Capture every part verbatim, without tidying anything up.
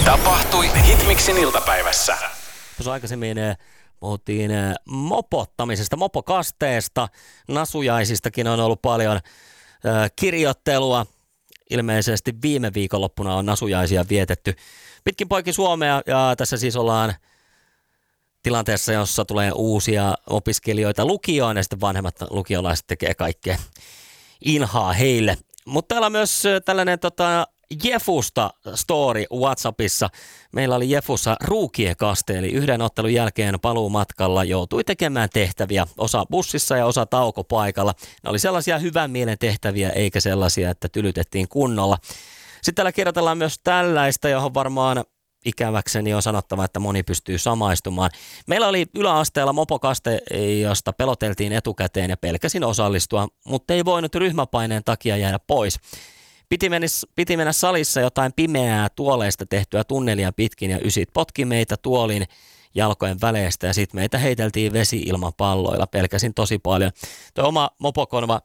Tapahtui Hitmixin iltapäivässä. Tuossa aikaisemmin puhuttiin mopottamisesta, mopokasteesta, nasujaisistakin on ollut paljon kirjoittelua. Ilmeisesti viime viikonloppuna on nasujaisia vietetty pitkin poikin Suomea ja tässä siis ollaan tilanteessa, jossa tulee uusia opiskelijoita lukioon ja sitten vanhemmat lukiolaiset tekee kaikkea inhaa heille. Mutta täällä on myös tällainen tota, Jefusta story WhatsAppissa. Meillä oli Jefussa ruukiekaste, eli yhden ottelun jälkeen paluumatkalla joutui tekemään tehtäviä. Osa bussissa ja osa taukopaikalla. Ne oli sellaisia hyvän mielen tehtäviä, eikä sellaisia, että tylytettiin kunnolla. Sitten täällä kirjoitellaan myös tällaista, johon varmaan ikäväkseni on sanottava, että moni pystyy samaistumaan. Meillä oli yläasteella mopokaste, josta peloteltiin etukäteen ja pelkäsin osallistua, mutta ei voinut ryhmäpaineen takia jäädä pois. Piti mennä, piti mennä salissa jotain pimeää tuoleista tehtyä tunnelia pitkin ja ysit potki meitä tuolin jalkojen väleistä ja sitten meitä heiteltiin vesi-ilmapalloilla. Pelkäsin tosi paljon. Tuo oma mopokonva,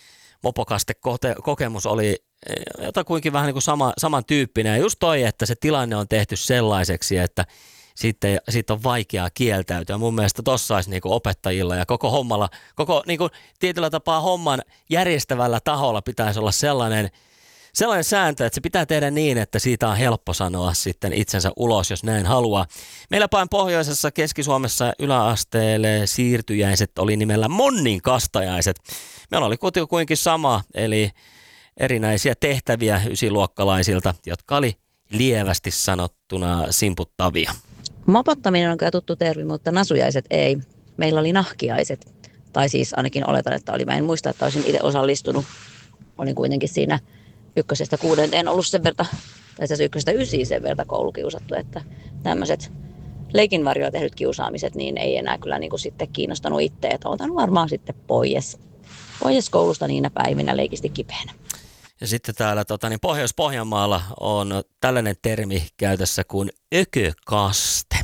mopokaste-kokemus oli jotakuinkin vähän niin kuin sama, samantyyppinen. Ja just toi, että se tilanne on tehty sellaiseksi, että sitten siitä on vaikeaa kieltäytyä. Mun mielestä tossa olisi niin kuin opettajilla ja koko hommalla, koko niin kuin tietyllä tapaa homman järjestävällä taholla pitäisi olla sellainen, sellainen sääntö, että se pitää tehdä niin, että siitä on helppo sanoa sitten itsensä ulos, jos näin haluaa. Meillä päin pohjoisessa Keski-Suomessa yläasteelle siirtyjäiset oli nimellä Monnin kastajaiset. Meillä oli kuitenkin sama, eli erinäisiä tehtäviä ysiluokkalaisilta, jotka oli lievästi sanottuna simputtavia. Mopottaminen on kyllä tuttu termi, mutta nasujaiset ei. Meillä oli nahkiaiset. Tai siis ainakin oletan, että oli. Mä en muista, että olisin itse osallistunut. Olin kuitenkin siinä ykkösestä kuudenteen ollut sen verta, tai siis ykkösestä ysiin sen verta koulukiusattu, että tämmöiset leikinvarjoa tehdyt kiusaamiset, niin ei enää kyllä niin kuin sitten kiinnostanut itse, että otan varmaan sitten pois. Pois koulusta niinä päivinä leikisti kipeänä. Ja sitten täällä tota, niin Pohjois-Pohjanmaalla on tällainen termi käytössä kuin ökökaste.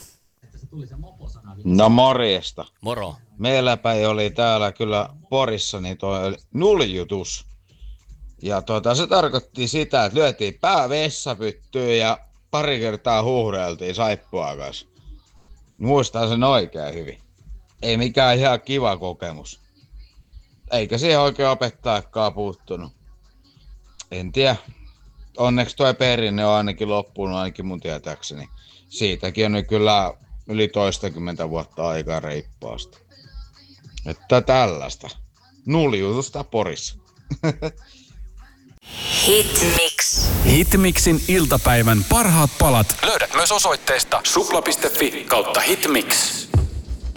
No morjesta. Moro. Meillä päin oli täällä kyllä Porissa niin toi nuljutus. Ja tuota, se tarkoitti sitä, että lyötiin pää vessapyttyyn ja pari kertaa huuhdeltiin saippua kanssa. Muistan sen oikein hyvin. Ei mikään ihan kiva kokemus. Eikä siihen oikein opettajakaan puuttunut. En tiedä. Onneksi tuo perinne on ainakin loppunut, ainakin mun tietääkseni. Siitäkin on nyt kyllä yli toistakymmentä vuotta aikaa reippaasti. Että tällaista. Nuljutusta Porissa. Hitmix. Hitmixin iltapäivän parhaat palat löydät myös osoitteesta supla piste fi kautta hitmix.